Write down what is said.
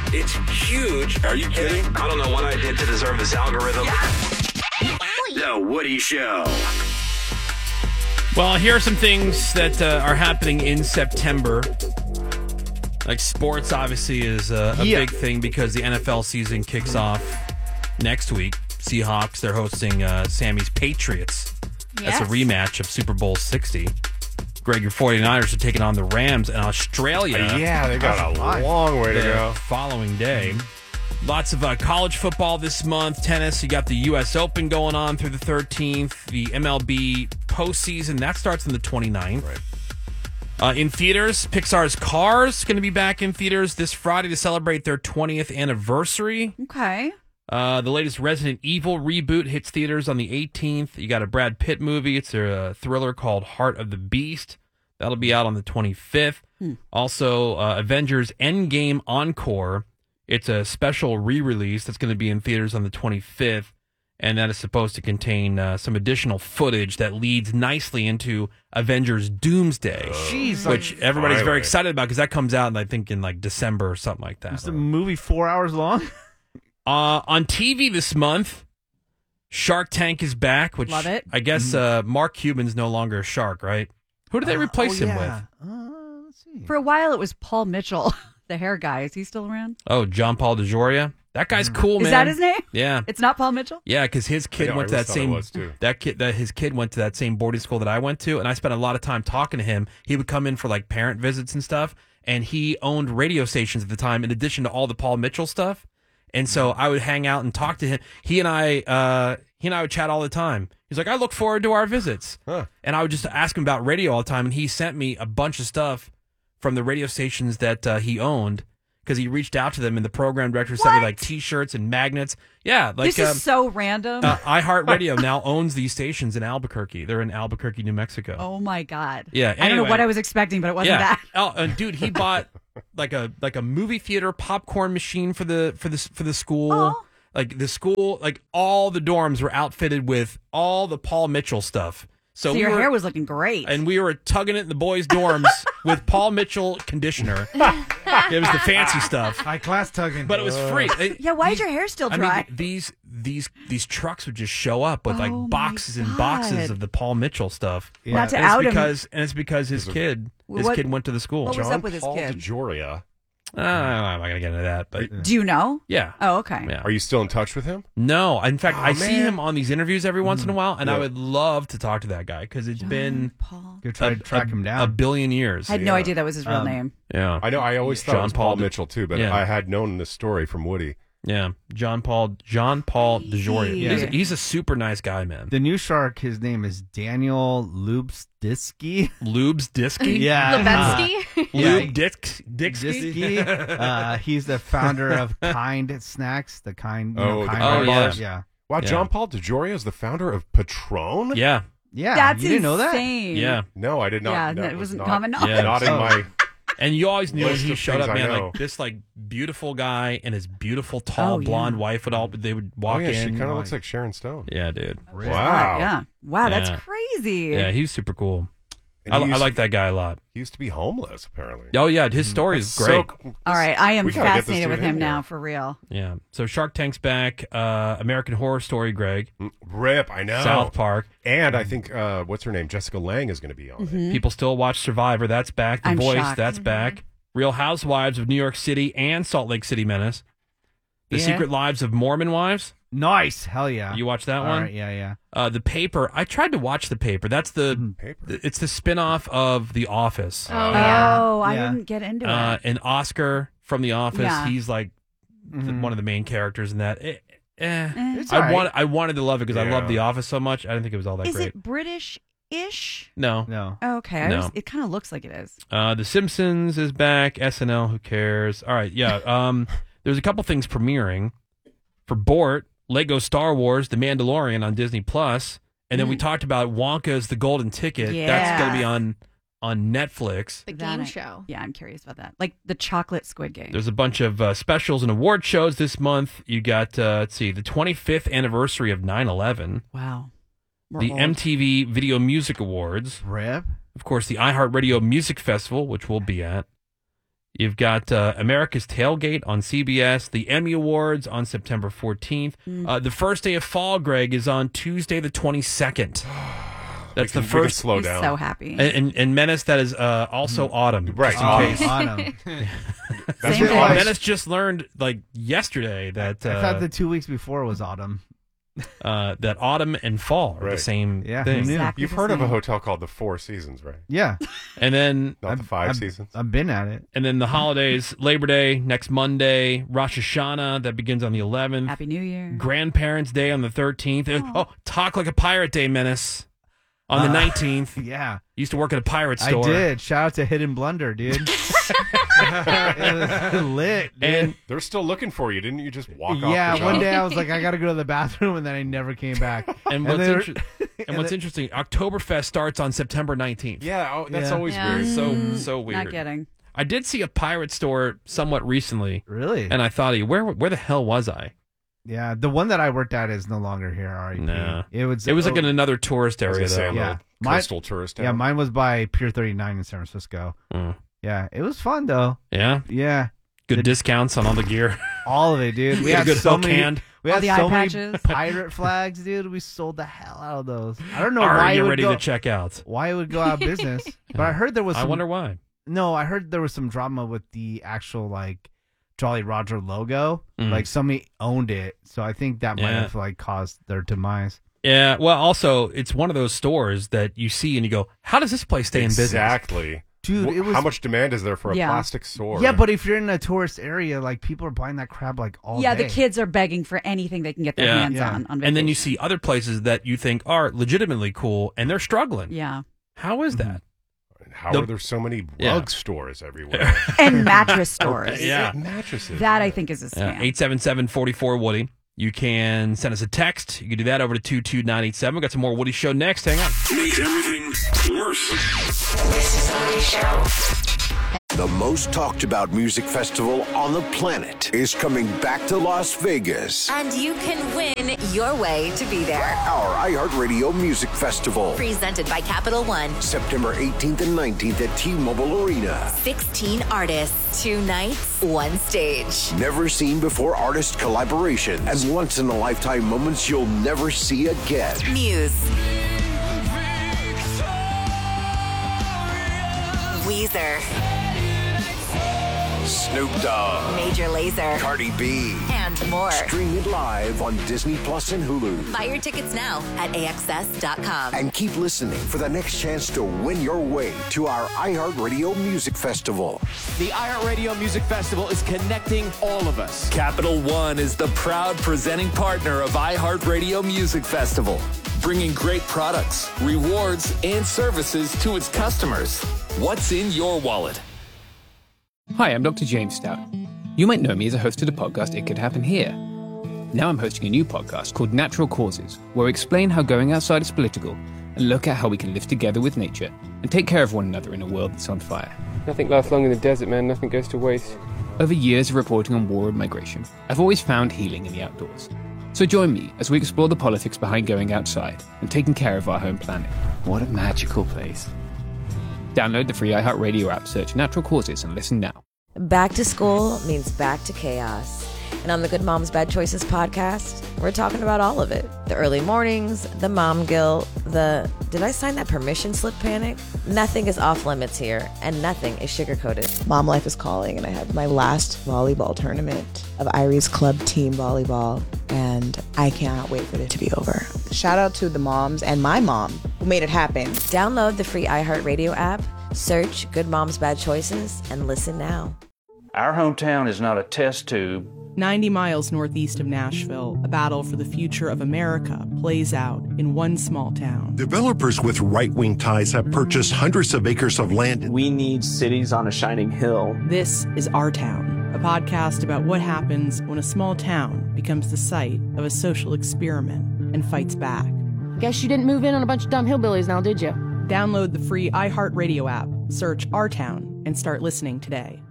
It's huge. Are you kidding? I don't know what I did to deserve this algorithm. The Woody Show. Well, here are some things that are happening in September. Like sports, obviously, is a big thing because the NFL season kicks off next week. Seahawks, they're hosting Sammy's Patriots. Yes. That's a rematch of Super Bowl 60. Greg, your 49ers are taking on the Rams in Australia. Yeah, they got a long way to go. Following day. Lots of college football this month. Tennis, you got the U.S. Open going on through the 13th. The MLB postseason, that starts on the 29th. Right. In theaters, Pixar's Cars going to be back in theaters this Friday to celebrate their 20th anniversary. Okay. The latest Resident Evil reboot hits theaters on the 18th. You got a Brad Pitt movie. It's a thriller called Heart of the Beast. That'll be out on the 25th. Also, Avengers Endgame Encore. It's a special re-release that's going to be in theaters on the 25th, and that is supposed to contain some additional footage that leads nicely into Avengers Doomsday, which everybody's very excited about because that comes out, I think, in like December or something like that. Is the movie 4 hours long? On TV this month, Shark Tank is back, which Love it. I guess Mark Cuban's no longer a shark, right? Who did they replace him with? Let's see. For a while, it was Paul Mitchell, the hair guy. Is he still around? Oh, John Paul DeJoria. That guy's cool, man. Is that his name? Yeah. It's not Paul Mitchell? Yeah, because his kid went to that same his kid went to that same boarding school that I went to, and I spent a lot of time talking to him. He would come in for like parent visits and stuff, and he owned radio stations at the time in addition to all the Paul Mitchell stuff. And so I would hang out and talk to him. He and I would chat all the time. He's like, I look forward to our visits. And I would just ask him about radio all the time, and he sent me a bunch of stuff from the radio stations that he owned. Because he reached out to them, and the program director sent me like T-shirts and magnets. Yeah, like This is so random. iHeartRadio now owns these stations in Albuquerque. They're in Albuquerque, New Mexico. Oh my God! Yeah, I don't know anyway. what I was expecting, but it wasn't that. Oh, and dude, he bought like a movie theater popcorn machine for the school. Oh. Like the school, like all the dorms were outfitted with all the Paul Mitchell stuff. So your hair was looking great. And we were tugging it in the boys' dorms with Paul Mitchell conditioner. It was the fancy stuff. High class tugging. But it was free. Yeah, why is your hair still dry? I mean, these trucks would just show up with like Oh, boxes my and boxes God. of the Paul Mitchell stuff. Yeah. Not to And out him. it's because his kid went to the school. What was up with his Paul kid? DeJoria. I'm not gonna get into that, but Do you know? yeah. Oh, okay. Yeah. Are you still in touch with him? No, in fact, I see man. him on these interviews every once in a while, and I Yeah. would love to talk to that guy because it's been Paul. Go try to track him down. a billion years. I had no idea that was his real name. Yeah, I know. I always thought it was Paul Mitchell too, but Yeah. I had known this story from Woody. yeah. John Paul DeJoria. Yeah. He's a super nice guy, man. The new shark, his name is Daniel Lubsdisky. Lubsdisky. Yeah. Lubensky? Lube Dixky. Disky. He's the founder of Kind Snacks, the Kind. Oh, the Kind Kind bars. bars. Yeah. Wow, Yeah. John Paul DeJoria is the founder of Patron? Yeah. Yeah. That's you didn't know that? insane. Yeah. No, I did not. Yeah, that it was wasn't not, common knowledge. Yeah. Not in my. And you always knew when List he of showed up, things I man, know. like this like beautiful guy and his beautiful tall blonde wife they would walk Oh yeah, she in. kind of looks like Sharon Stone. Yeah, dude. Wow. Yeah. Wow, that's Yeah. crazy. Yeah, he's super cool. And I he used like to- that guy a lot. He used to be homeless, apparently. Oh yeah, his story is great. All right, I am We gotta get this fascinated dude with in him here. now, for real. Yeah. So Shark Tank's back. American Horror Story, Greg. Rip, I know. South Park. And I think, what's her name? Jessica Lange is going to be on it. People still watch Survivor. That's back. The I'm Voice. shocked. That's back. Real Housewives of New York City and Salt Lake City Menace. The Yeah. Secret Lives of Mormon Wives. Nice. Hell yeah. You watch that All one? right, yeah. The Paper. I tried to watch The Paper. That's the Paper. It's the spinoff of The Office. Oh, yeah. Oh, I Yeah. didn't get into it. And Oscar from The Office. Yeah. He's like one of the main characters in that. It's all right. I wanted to love it because I Yeah. love The Office so much. I didn't think it was all that Is great. it British-ish? No. No. Okay, No. it kind of looks like it is. The Simpsons is back. SNL, who cares? All right, yeah. There's a couple things premiering for Bort, Lego Star Wars, The Mandalorian on Disney Plus, and then we talked about Wonka's The Golden Ticket. Yeah. That's going to be on Netflix. The That game I- show. Yeah, I'm curious about that. Like the chocolate Squid Game. There's a bunch of specials and award shows this month. You got, let's see, the 25th anniversary of 9/11, Wow. We're the old. MTV Video Music Awards, Rip. of course, the iHeartRadio Music Festival, which we'll be at. You've got America's Tailgate on CBS, the Emmy Awards on September 14th. The first day of fall, Greg, is on Tuesday the 22nd. That's the first. Slow He's down. so happy. And Menace, that is also autumn. Right. Just in case. Autumn. That's Same what day. I- Menace just learned like yesterday that I thought the 2 weeks before was autumn. that autumn and fall are the Right. same Yeah, thing. who knew? Exactly You've the heard of a same. hotel called the Four Seasons, right? Yeah. And then Not the 5 seasons. I've been at it. the holidays, Labor Day next Monday, Rosh Hashanah that begins on the 11th, Happy New Year. Grandparents' Day on the 13th, and Talk Like a Pirate Day, Menace, on the 19th. Yeah. Used to work at a pirate store. I did. Shout out to Hidden Blunder, dude. It was lit, dude. And They're still looking for you. Didn't you just walk off yeah, the one job? day I was like, I got to go to the bathroom, and then I never came back. and what's interesting, Oktoberfest starts on September 19th. Yeah, that's Yeah. always Yeah. weird. So weird. Not kidding. I did see a pirate store somewhat recently, Really? and I thought, where the hell was I? Yeah, the one that I worked at is no longer here. RIP. Nah. It was Like in another tourist I was area, gonna say, though. a Yeah. little Mine- coastal tourist town. Yeah, mine was by Pier 39 in San Francisco. Mm. Yeah, it was fun though. Yeah, Yeah, good discounts on all the gear. all of it, dude. We Get a had good so hook many. hand. We All had the so eye many patches. pirate flags, dude. We sold the hell out of those. I don't know Are why it you would ready go. to check out? Why it would go out of business? But I heard there was. I Some, wonder why. No, I heard there was some drama with the actual like Jolly Roger logo. Mm. Like somebody owned it, so I think that might Yeah. have like caused their demise. Yeah, well, also, it's one of those stores that you see and you go, how does this place stay in business? Exactly. Dude, it was. How much demand is there for a Yeah. plastic store? Yeah, but if you're in a tourist area, like people are buying that crab like all Yeah, day. the kids are begging for anything they can get their Yeah. hands Yeah. on And then you vacation. see other places that you think are legitimately cool and they're struggling. Yeah. How is that? How The- are there so many Yeah. rug stores everywhere? And mattress stores. Yeah. Mattresses. That I think is a scam. 877-44-WOODY. You can send us a text. You can do that over to 22987. We've got some more Woody Show next. Hang on. Makes everything worse. This is Woody Show. The most talked about music festival on the planet is coming back to Las Vegas. And you can win your way to be there. Our iHeartRadio Music Festival. Presented by Capital One. September 18th and 19th at T-Mobile Arena. 16 artists, 2 nights, 1 stage. Never seen before artist collaborations and once in a lifetime moments you'll never see again. Muse. Weezer. Snoop Dogg. Major Lazer. Cardi B. And more. Stream it live on Disney Plus and Hulu. Buy your tickets now at AXS.com. And keep listening for the next chance to win your way to our iHeartRadio Music Festival. The iHeartRadio Music Festival is connecting all of us. Capital One is the proud presenting partner of iHeartRadio Music Festival, bringing great products, rewards, and services to its customers. What's in your wallet? Hi, I'm Dr. James Stout. You might know me as a host of the podcast It Could Happen Here. Now I'm hosting a new podcast called Natural Causes, where we explain how going outside is political and look at how we can live together with nature and take care of one another in a world that's on fire. Nothing lasts long in the desert, man. Nothing goes to waste. Over years of reporting on war and migration, I've always found healing in the outdoors. So join me as we explore the politics behind going outside and taking care of our home planet. What a magical place. Download the free iHeartRadio app, search Natural Causes, and listen now. Back to school means back to chaos. And on the Good Moms Bad Choices podcast, we're talking about all of it. The early mornings, the mom guilt, the did I sign that permission slip panic? Nothing is off limits here, and nothing is sugar-coated. Mom life is calling, and I have my last volleyball tournament of Irie's Club Team Volleyball, and I cannot wait for it to be over. Shout out to the moms and my mom who made it happen. Download the free iHeartRadio app, search Good Moms Bad Choices, and listen now. Our hometown is not a test tube. 90 miles northeast of Nashville, a battle for the future of America plays out in one small town. Developers with right-wing ties have purchased hundreds of acres of land. We need cities on a shining hill. This is Our Town, a podcast about what happens when a small town becomes the site of a social experiment and fights back. Guess you didn't move in on a bunch of dumb hillbillies now, did you? Download the free iHeartRadio app, search Our Town, and start listening today.